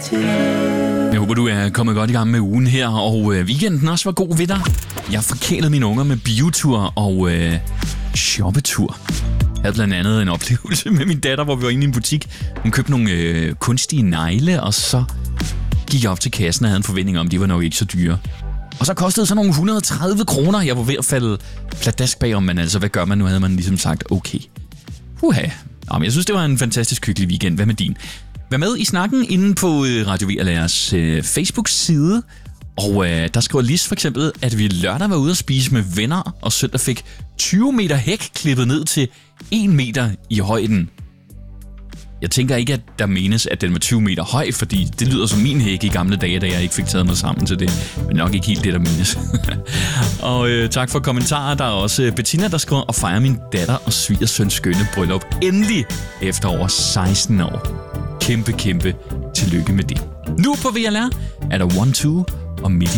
Jeg håber, du er kommet godt i gang med ugen her, og weekenden også var god ved dig. Jeg forkælede mine unger med biotur og shoppetur. Jeg havde blandt andet en oplevelse med min datter, hvor vi var inde i en butik. Hun købte nogle kunstige negle, og så gik jeg op til kassen og havde en forventning om, at de var nok ikke så dyre. Og så kostede det så nogle 130 kroner. Jeg var ved at falde pladask bagom, men altså, hvad gør man? Nu havde man ligesom sagt, okay. Men jeg synes, det var en fantastisk hyggelig weekend. Hvad med din? Vær med i snakken inde på Radio VLR's Facebook-side. Og der skriver Lis for eksempel, at vi lørdag var ude at spise med venner, og søndag fik 20 meter hæk klippet ned til 1 meter i højden. Jeg tænker ikke, at der menes, at den var 20 meter høj, fordi det lyder som min hæk i gamle dage, da jeg ikke fik taget mig sammen til det. Men nok ikke helt det, der menes. Og tak for kommentarer. Der er også Bettina, der skriver, og fejrer min datter og svigersøns skønne bryllup endelig efter over 16 år. Kæmpe tillykke med det. Nu på VLR er der 1-2 og midt